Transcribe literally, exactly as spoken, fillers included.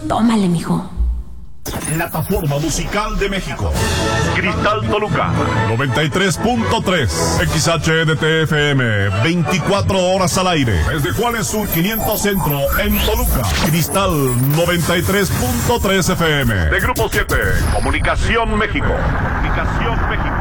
tómale, mijo. Plataforma musical de México. Cristal Toluca. noventa y tres punto tres. X H D T F M. veinticuatro horas al aire. Desde Juárez Sur quinientos Centro en Toluca. Cristal noventa y tres punto tres F M. De Grupo siete. Comunicación México. Comunicación México.